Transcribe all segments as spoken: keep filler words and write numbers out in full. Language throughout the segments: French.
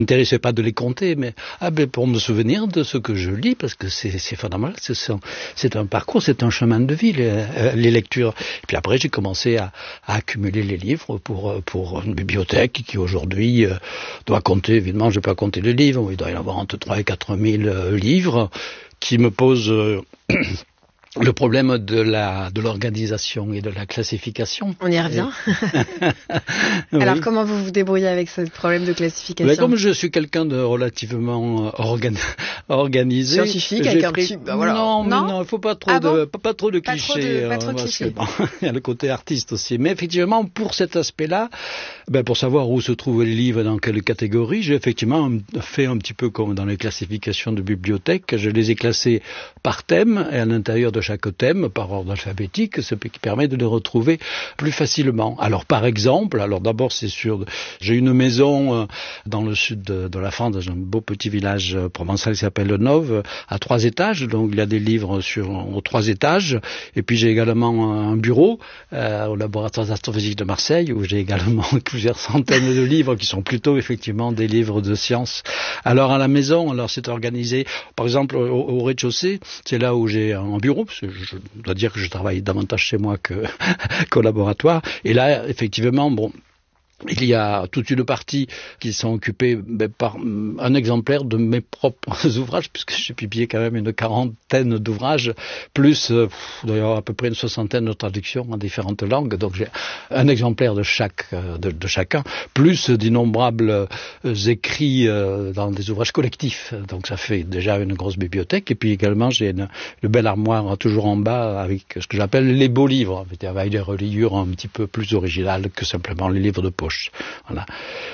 m'intéressait pas de les compter, mais ah ben pour me souvenir de ce que je lis, parce que c'est, c'est fondamental, c'est, c'est un parcours, c'est un chemin de vie, les, les lectures. Et puis après, j'ai commencé à, à accumuler les livres pour pour une bibliothèque qui aujourd'hui euh, doit compter, évidemment, je vais pas compter les livres, il doit y en avoir entre trois et quatre mille euh, livres, qui me posent euh, le problème de la de l'organisation et de la classification. On y revient. Oui. Alors comment vous vous débrouillez avec ce problème de classification? Mais comme je suis quelqu'un de relativement organ... organisé, scientifique avec un pris... petit... Ben voilà. Non, non, non, il faut pas trop ah de bon pas, pas trop de pas clichés. Trop de, pas trop de clichés. Bon, il y a le côté artiste aussi. Mais effectivement, pour cet aspect-là, ben pour savoir où se trouvent les livres, dans quelle catégorie, j'ai effectivement fait un petit peu comme dans les classifications de bibliothèque. Je les ai classés par thème et à l'intérieur de chaque thème, par ordre alphabétique, ce qui permet de les retrouver plus facilement. Alors par exemple, alors d'abord c'est sûr, j'ai une maison dans le sud de, de la France, dans un beau petit village provençal qui s'appelle Le Nove, à trois étages, donc il y a des livres sur aux trois étages, et puis j'ai également un bureau euh, au laboratoire d'astrophysique de Marseille, où j'ai également plusieurs centaines de livres qui sont plutôt effectivement des livres de sciences. Alors à la maison, alors c'est organisé, par exemple au, au rez-de-chaussée, c'est là où j'ai un bureau, parce que je, je dois dire que je travaille davantage chez moi que, qu'au laboratoire. Et là, effectivement, bon, il y a toute une partie qui sont occupées ben, par un exemplaire de mes propres ouvrages, puisque j'ai publié quand même une quarantaine d'ouvrages, plus euh, d'ailleurs à peu près une soixantaine de traductions en différentes langues. Donc j'ai un exemplaire de chaque de, de chacun, plus d'innombrables euh, écrits euh, dans des ouvrages collectifs. Donc ça fait déjà une grosse bibliothèque. Et puis également j'ai une, une belle armoire toujours en bas avec ce que j'appelle les beaux livres, avec des reliures un petit peu plus originales que simplement les livres de poche. Voilà.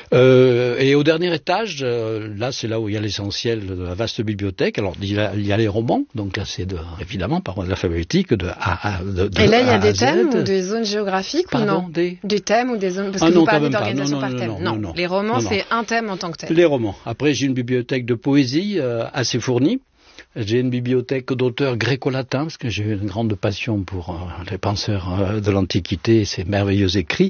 Euh, et au dernier étage, euh, là c'est là où il y a l'essentiel de la vaste bibliothèque. Alors il y a, il y a les romans, donc là c'est de, évidemment par ordre alphabétique de A à de, de Et là il y a A des Z. thèmes ou des zones géographiques Pardon, ou non des... des thèmes ou des zones, parce ah que non, vous parlez pas. d'organisation non, non, par thème. Non, non, non, non. Les romans non, non. c'est un thème en tant que tel. Les romans. Après j'ai une bibliothèque de poésie euh, assez fournie. J'ai une bibliothèque d'auteurs gréco-latins, parce que j'ai une grande passion pour euh, les penseurs euh, de l'Antiquité et ces merveilleux écrits.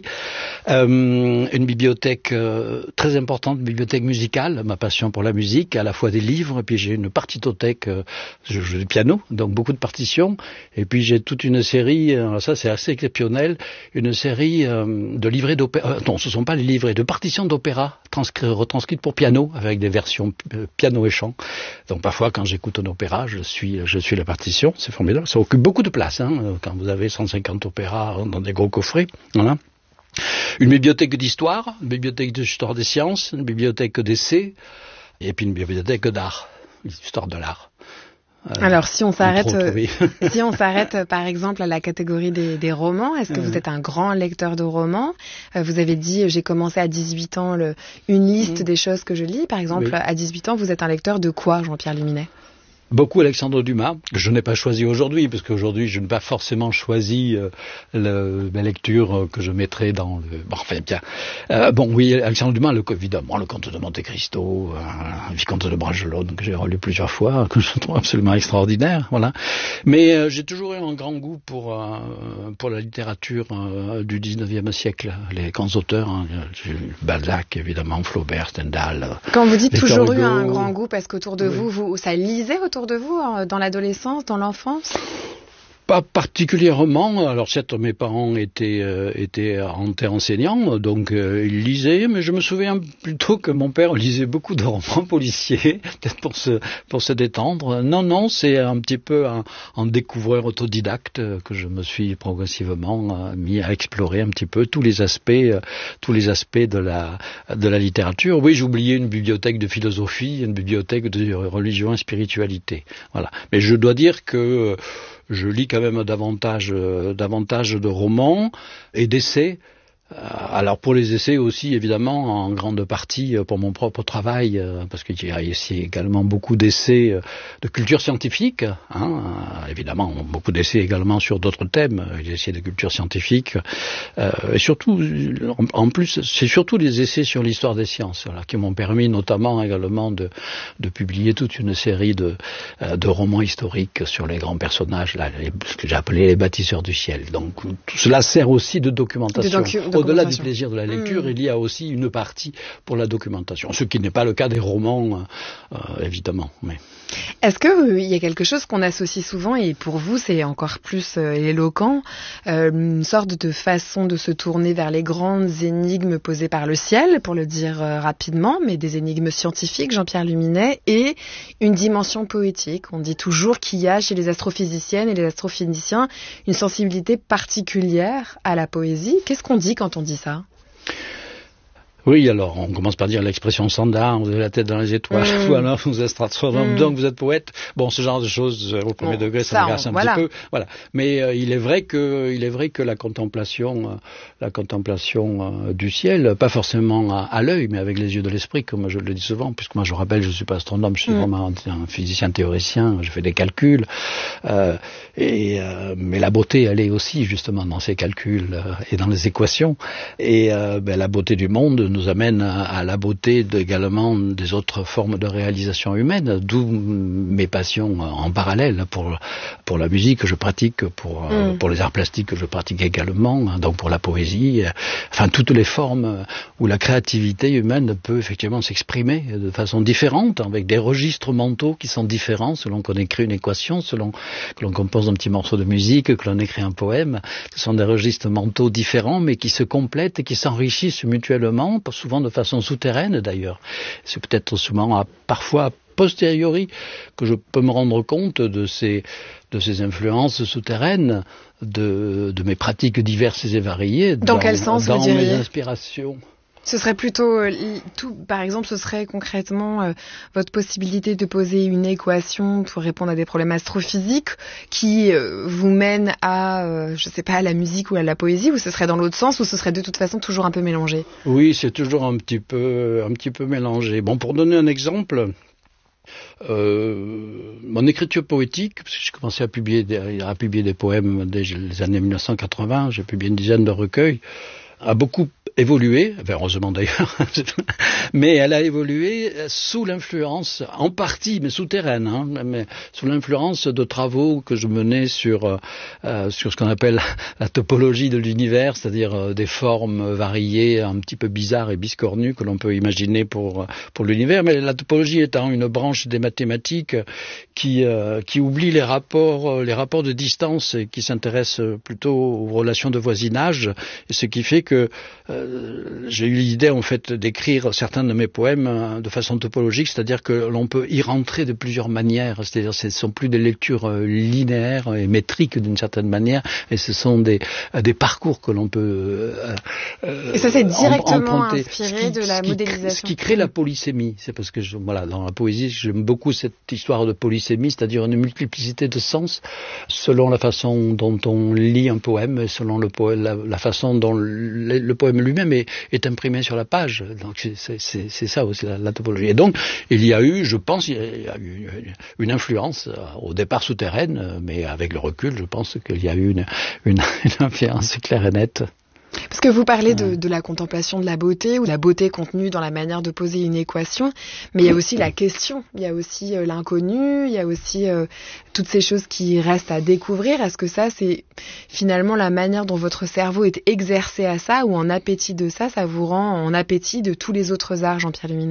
Euh, une bibliothèque euh, très importante, une bibliothèque musicale, ma passion pour la musique, à la fois des livres, et puis j'ai une partitothèque, euh, je joue du piano, donc beaucoup de partitions, et puis j'ai toute une série, alors ça c'est assez exceptionnel, une série euh, de livrets d'opéra, euh, non ce ne sont pas les livrets, de partitions d'opéra transcri- retranscrites pour piano, avec des versions euh, piano et chant. Donc parfois quand j'écoute un opéra, je suis, je suis la partition, c'est formidable. Ça occupe beaucoup de place, hein, quand vous avez cent cinquante opéras dans des gros coffrets. Voilà. Une bibliothèque d'histoire, une bibliothèque d'histoire des sciences, une bibliothèque d'essais, et puis une bibliothèque d'art, l'histoire de l'art. Euh, Alors si on s'arrête, autres, oui. si on s'arrête par exemple à la catégorie des, des romans, est-ce que euh. vous êtes un grand lecteur de romans? euh, Vous avez dit j'ai commencé à dix-huit ans le, une liste mmh. des choses que je lis. Par exemple, oui. à dix-huit ans, vous êtes un lecteur de quoi, Jean-Pierre Luminet? Beaucoup Alexandre Dumas, que je n'ai pas choisi aujourd'hui, parce qu'aujourd'hui je n'ai pas forcément choisi euh, le, la lecture que je mettrais dans le... Bon, enfin bien. Euh, bon, oui, Alexandre Dumas, le, évidemment, le Comte de Monte Cristo, euh, Vicomte de Bragelonne, que j'ai relu plusieurs fois, que je trouve absolument extraordinaire, voilà. Mais euh, j'ai toujours eu un grand goût pour euh, pour la littérature euh, du dix-neuvième siècle, les grands auteurs, hein, Balzac, évidemment, Flaubert, Stendhal. Quand vous dites toujours eu un grand goût, parce qu'autour de oui. vous, vous, ça lisait autour de vous, dans l'adolescence, dans l'enfance? Pas particulièrement. Alors certes, mes parents étaient euh, étaient enseignants, donc euh, ils lisaient, mais je me souviens plutôt que mon père lisait beaucoup de romans policiers, peut-être pour se pour se détendre. Non, non, c'est un petit peu un, un découvreur autodidacte que je me suis progressivement euh, mis à explorer un petit peu tous les aspects euh, tous les aspects de la de la littérature. Oui, j'ai oublié une bibliothèque de philosophie, une bibliothèque de religion et spiritualité. Voilà. Mais je dois dire que euh, je lis quand même davantage, euh, davantage de romans et d'essais. Alors pour les essais aussi, évidemment, en grande partie pour mon propre travail, parce qu'il y a ici également beaucoup d'essais de culture scientifique, hein, évidemment, beaucoup d'essais également sur d'autres thèmes, des essais de culture scientifique, euh, et surtout, en plus, c'est surtout des essais sur l'histoire des sciences, voilà, qui m'ont permis notamment également de, de publier toute une série de, de romans historiques sur les grands personnages, là, les, ce que j'ai appelé les bâtisseurs du ciel. Donc tout cela sert aussi de documentation. De docu- au-delà du plaisir de la lecture, mmh. il y a aussi une partie pour la documentation, ce qui n'est pas le cas des romans, euh, évidemment. Mais... Est-ce qu'il euh, y a quelque chose qu'on associe souvent, et pour vous c'est encore plus euh, éloquent, euh, une sorte de façon de se tourner vers les grandes énigmes posées par le ciel, pour le dire euh, rapidement, mais des énigmes scientifiques, Jean-Pierre Luminet, et une dimension poétique. On dit toujours qu'il y a chez les astrophysiciennes et les astrophysiciens une sensibilité particulière à la poésie. Qu'est-ce qu'on dit quand on dit ça ? Oui, alors on commence par dire l'expression standard, vous avez la tête dans les étoiles, mmh. ou alors vous êtes astronome, mmh. donc vous êtes poète. Bon, ce genre de choses au premier bon, degré, ça m'agace un voilà. petit peu. Voilà. Mais euh, il est vrai que, il est vrai que la contemplation, euh, la contemplation euh, du ciel, pas forcément à, à l'œil, mais avec les yeux de l'esprit, comme je le dis souvent, puisque moi je rappelle, je suis pas astronome, je suis mmh. vraiment un physicien théoricien, je fais des calculs. Euh, et euh, mais la beauté, elle est aussi justement dans ces calculs euh, et dans les équations. Et euh, ben, la beauté du monde nous amène à, à la beauté de, également des autres formes de réalisation humaine, d'où mes passions en parallèle pour pour la musique que je pratique, pour mm. pour les arts plastiques que je pratique également, donc pour la poésie, enfin toutes les formes où la créativité humaine peut effectivement s'exprimer de façon différente, avec des registres mentaux qui sont différents selon qu'on écrit une équation, selon que l'on compose un petit morceau de musique, que l'on écrit un poème. Ce sont des registres mentaux différents, mais qui se complètent et qui s'enrichissent mutuellement, souvent de façon souterraine d'ailleurs. C'est peut-être souvent, à, parfois a posteriori, que je peux me rendre compte de ces, de ces influences souterraines, de, de mes pratiques diverses et variées. Dans, dans quel sens dans vous diriez ? Mes inspirations. Ce serait plutôt, euh, tout, par exemple, ce serait concrètement euh, votre possibilité de poser une équation pour répondre à des problèmes astrophysiques qui euh, vous mène à, euh, je sais pas, à la musique ou à la poésie, ou ce serait dans l'autre sens, ou ce serait de toute façon toujours un peu mélangé ? Oui, c'est toujours un petit peu, un petit peu mélangé. Bon, pour donner un exemple, euh, mon écriture poétique, parce que j'ai commencé à publier, des, à publier des poèmes dès les années mille neuf cent quatre-vingts, j'ai publié une dizaine de recueils, a beaucoup évolué, enfin, heureusement d'ailleurs, mais elle a évolué sous l'influence, en partie, mais souterraine, hein, mais sous l'influence de travaux que je menais sur euh, sur ce qu'on appelle la topologie de l'univers, c'est-à-dire euh, des formes variées, un petit peu bizarres et biscornues que l'on peut imaginer pour pour l'univers, mais la topologie étant une branche des mathématiques qui euh, qui oublie les rapports les rapports de distance et qui s'intéresse plutôt aux relations de voisinage, et ce qui fait que euh, j'ai eu l'idée en fait d'écrire certains de mes poèmes de façon topologique, c'est-à-dire que l'on peut y rentrer de plusieurs manières, c'est-à-dire ce ne sont plus des lectures linéaires et métriques d'une certaine manière, et ce sont des, des parcours que l'on peut euh, et ça c'est directement emprunter. Inspiré qui, de la ce modélisation. Qui, ce qui crée la polysémie, c'est parce que je, voilà, dans la poésie j'aime beaucoup cette histoire de polysémie, c'est-à-dire une multiplicité de sens selon la façon dont on lit un poème et selon le poème, la, la façon dont le, le poème lui même est, est imprimé sur la page. Donc c'est, c'est, c'est ça aussi la, la topologie. Et donc il y a eu, je pense, il y a eu une influence au départ souterraine, mais avec le recul, je pense qu'il y a eu une, une, une influence claire et nette. Parce que vous parlez de, de la contemplation de la beauté, ou la beauté contenue dans la manière de poser une équation, mais il y a aussi la question, il y a aussi euh, l'inconnu, il y a aussi euh, toutes ces choses qui restent à découvrir. Est-ce que ça, c'est finalement la manière dont votre cerveau est exercé à ça, ou en appétit de ça, ça vous rend en appétit de tous les autres arts, Jean-Pierre Luminet ?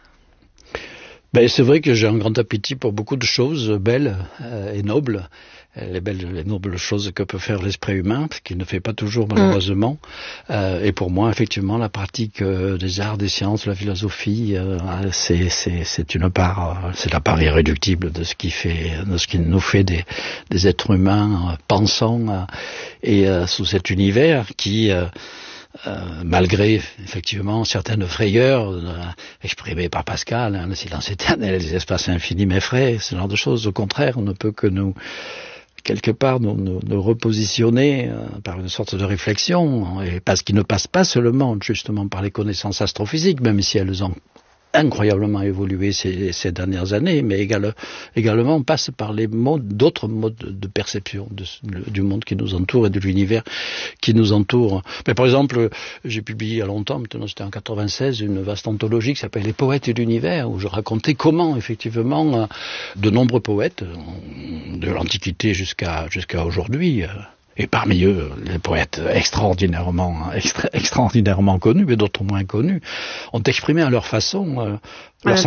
Ben, c'est vrai que j'ai un grand appétit pour beaucoup de choses belles euh, et nobles. Les belles, les nobles choses que peut faire l'esprit humain, ce qu'il ne fait pas toujours malheureusement. Mmh. Euh, et pour moi, effectivement, la pratique euh, des arts, des sciences, la philosophie, euh, c'est, c'est, c'est une part, euh, c'est la part irréductible de ce qui fait, de ce qui nous fait des, des êtres humains euh, pensants euh, et euh, sous cet univers qui euh, Euh, malgré effectivement certaines frayeurs euh, exprimées par Pascal, hein, le silence éternel, les espaces infinis m'effraient, ce genre de choses. Au contraire, on ne peut que nous, quelque part, nous, nous, nous repositionner euh, par une sorte de réflexion, et parce qu'il ne passe pas seulement justement par les connaissances astrophysiques, même si elles ont incroyablement évolué ces, ces dernières années, mais égal, également passe par les modes, d'autres modes de perception de, de, du monde qui nous entoure et de l'univers qui nous entoure. Mais par exemple, j'ai publié il y a longtemps, maintenant c'était en quatre-vingt-seize, une vaste anthologie qui s'appelle Les poètes et l'univers, où je racontais comment effectivement de nombreux poètes, de l'Antiquité jusqu'à, jusqu'à aujourd'hui, Et parmi eux, les poètes extraordinairement, extra, extraordinairement connus, mais d'autres moins connus, ont exprimé à leur façon euh, leur à